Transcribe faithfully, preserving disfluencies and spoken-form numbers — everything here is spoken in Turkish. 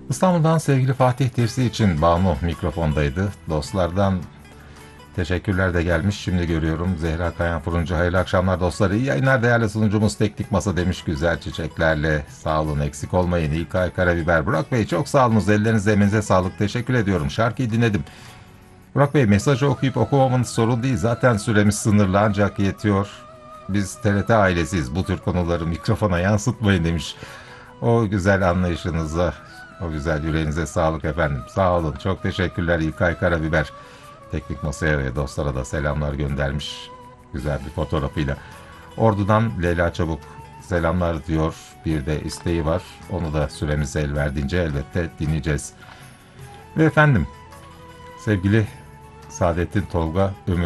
İstanbul'dan sevgili Fatih Tirsi için Banu mikrofondaydı. Dostlardan teşekkürler de gelmiş. Şimdi görüyorum. Zehra Kayan Fırıncı. Hayırlı akşamlar dostlar. İyi yayınlar değerli sunucumuz Teknik Masa demiş güzel çiçeklerle. Sağ olun, eksik olmayın. İlkay Karabiber. Burak Bey çok sağ olunuz. Ellerinize emeğinize sağlık. Teşekkür ediyorum. Şarkıyı dinledim. Burak Bey, mesajı okuyup okumamanız sorun değil. Zaten süremiz sınırlı ancak yetiyor. Biz T R T ailesiyiz. Bu tür konuları mikrofona yansıtmayın demiş. O güzel anlayışınıza, o güzel yüreğinize sağlık efendim. Sağ olun. Çok teşekkürler İlkay Karabiber. Teknik Masaya ve dostlara da selamlar göndermiş. Güzel bir fotoğrafıyla. Ordu'dan Leyla Çabuk selamlar diyor. Bir de isteği var. Onu da süremiz el verdiğince elbette dinleyeceğiz. Ve efendim, sevgili Saadettin Tolga Ömür